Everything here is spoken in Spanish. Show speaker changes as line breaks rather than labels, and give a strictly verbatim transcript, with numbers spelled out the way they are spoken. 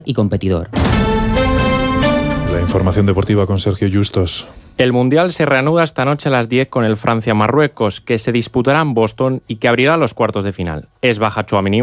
y competidor.
La información deportiva con Sergio Justos.
El Mundial se reanuda esta noche a las diez con el Francia-Marruecos, que se disputará en Boston y que abrirá los cuartos de final. Es baja Tchouaméni